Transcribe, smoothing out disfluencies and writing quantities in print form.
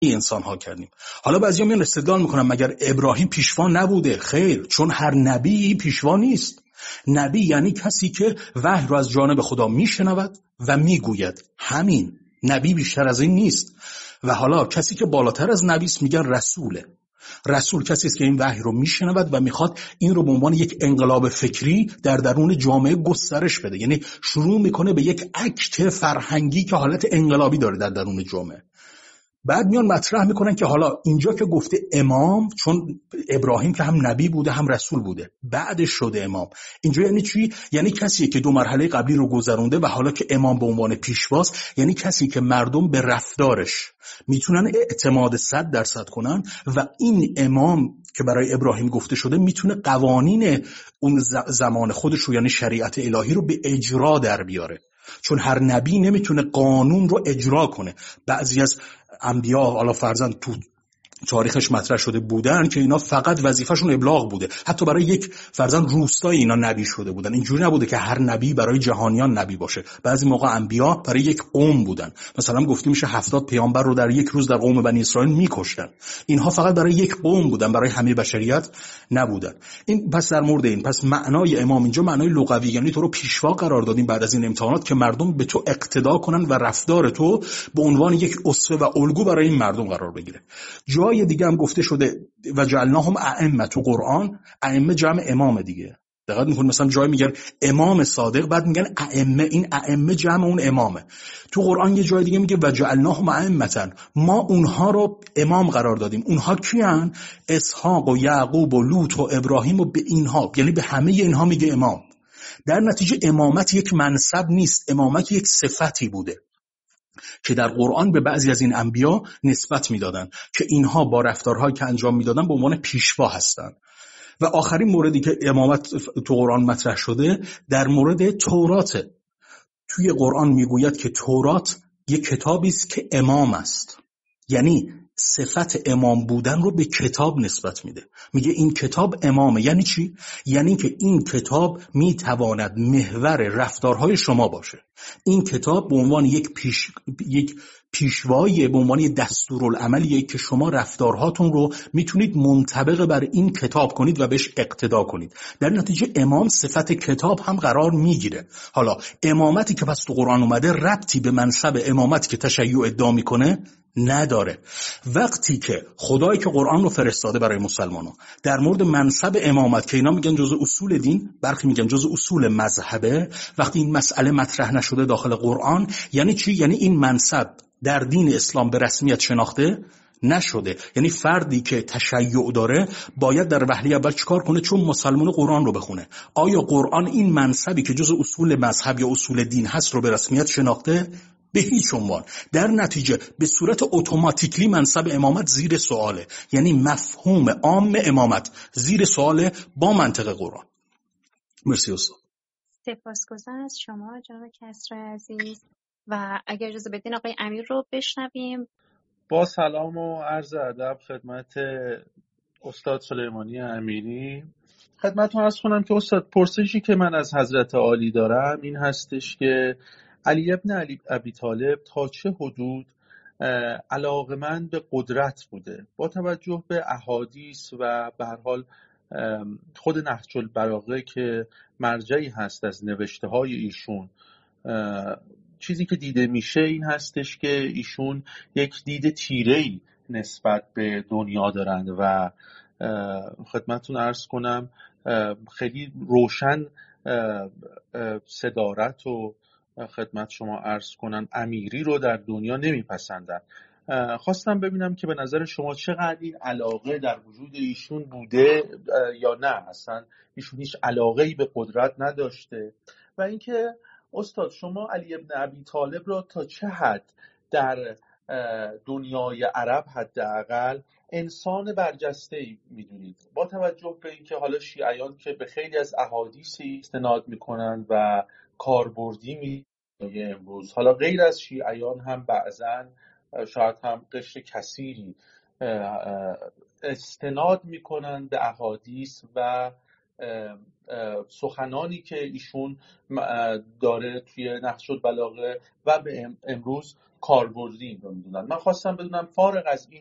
انسان ها کردیم. حالا بعضیا میان استدلال میکنن مگر ابراهیم پیشوا نبوده؟ خیر، چون هر نبی پیشوا نیست. نبی یعنی کسی که وحی رو از جانب خدا میشنود و میگوید، همین. نبی بیشتر از این نیست. و حالا کسی که بالاتر از نبی است میگن رسوله. رسول کسی است که این وحی رو میشنود و میخواد این رو به عنوان یک انقلاب فکری در درون جامعه گسترش بده، یعنی شروع میکنه به یک اکت فرهنگی که حالت انقلابی داره در درون جامعه. بعد میان مطرح میکنن که حالا اینجا که گفته امام، چون ابراهیم که هم نبی بوده هم رسول بوده، بعدش شده امام، اینجا یعنی چی؟ یعنی کسی که دو مرحله قبلی رو گذرونده و حالا که امام به عنوان پیشواست، یعنی کسی که مردم به رفتارش میتونن اعتماد 100% کنن و این امام که برای ابراهیم گفته شده میتونه قوانین اون زمان خودش رو، یعنی شریعت الهی رو به اجرا در بیاره. چون هر نبی نمیتونه قانون رو اجرا کنه. بعضی از انبیا حالا فرضاً تو تاریخش مطرح شده بودن که اینا فقط وظیفه‌شون ابلاغ بوده، حتی برای یک فرضاً روستای اینا نبی شده بودن. اینجوری نبوده که هر نبی برای جهانیان نبی باشه. بعضی موقع انبیا برای یک قوم بودن. مثلا گفته میشه 70 پیامبر رو در یک روز در قوم بنی اسرائیل میکشتن. اینها فقط برای یک قوم بودن، برای همه بشریت نبودن. این پس در مورد این، پس معنای امام اینجا معنای لغوی، یعنی تو رو پیشوا قرار دادیم بعد از این امتحانات که مردم به تو اقتدا کنن و رفتار تو به عنوان یک اسوه و الگو برای این مردم قرار بگیره. جای دیگه هم گفته شده و جعلناهم ائمه، تو قرآن ائمه جمع امام دیگه. دقت می‌کنید مثلا جای میگن امام صادق، بعد میگن ائمه، این ائمه جمع اون امامه. تو قرآن یه جای دیگه میگه و جعلناهم ائمه، ما اونها رو امام قرار دادیم. اونها کیان؟ اسحاق و یعقوب و لوط و ابراهیم و به اینها، یعنی به همه اینها میگه امام. در نتیجه امامت یک منصب نیست، امامت یک صفتی بوده که در قرآن به بعضی از این انبیا نسبت میدادن که اینها با رفتارهایی که انجام میدادن به عنوان پیشوا هستند. و آخرین موردی که امامت تو قرآن مطرح شده در مورد توراته. توی قرآن میگوید که تورات یک کتابی است که امام است، یعنی صفت امام بودن رو به کتاب نسبت میده. میگه این کتاب امامه. یعنی چی؟ یعنی که این کتاب میتواند محور رفتارهای شما باشه. این کتاب به عنوان یک پیشوایی، به عنوان یک دستورالعملیه که شما رفتارهاتون رو میتونید منطبق بر این کتاب کنید و بهش اقتدا کنید. در نتیجه امام صفت کتاب هم قرار میگیره. حالا امامتی که پس تو قرآن اومده ربطی به منصب امامتی که تشیع ادعا میکنه نداره. وقتی که خدایی که قرآن رو فرستاده برای مسلمانان در مورد منصب امامت که اینا میگن جزء اصول دین، برخی میگن جزء اصول مذهبه، وقتی این مسئله مطرح نشده داخل قرآن، یعنی چی؟ یعنی این منصب در دین اسلام به رسمیت شناخته نشده. یعنی فردی که تشیع داره باید در وهله اول چیکار کنه؟ چون مسلمان قرآن رو بخونه. آیا قرآن این منصبی که جزء اصول مذهب یا اصول دین هست رو به رسمیت شناخته؟ به هیچ عنوان. در نتیجه به صورت اتوماتیکلی منصب امامت زیر سواله، یعنی مفهوم عام امامت زیر سواله با منطق قرآن. مرسی استاد. سپاسگزارم از شما جناب کسری عزیز و اگر اجازه بدین آقای امیر رو بشنویم. با سلام و عرض ادب خدمت استاد سلیمانی امیری. خدمتتون عرض کنم که استاد، پرسشی که من از حضرت عالی دارم این هستش که علی ابن ابی طالب تا چه حدود علاقمند به قدرت بوده با توجه به احادیث و به هر حال خود نهج البلاغه که مرجعی هست از نوشته های ایشون. چیزی که دیده میشه این هستش که ایشون یک دید تیره‌ای نسبت به دنیا دارند و خدمتتون عرض کنم خیلی روشن صدارت و خدمت شما عرض کنم امیری رو در دنیا نمیپسندن. خواستم ببینم که به نظر شما چقدر این علاقه در وجود ایشون بوده یا نه اصلا ایشون هیچ علاقه‌ای به قدرت نداشته. و اینکه استاد شما علی ابن ابی طالب را تا چه حد در دنیای عرب حداقل انسان برجسته‌ای می‌دونید با توجه به اینکه حالا شیعیان که به خیلی از احادیث استناد می‌کنند و کاربردی می‌کنند امروز، حالا غیر از شیعیان هم بعضاً شاید هم قشر کثیری استناد می‌کنند به احادیث و سخنانی که ایشون داره توی نهج البلاغه و به امروز کاربردی رو میدونن. من خواستم بدونم فارغ از این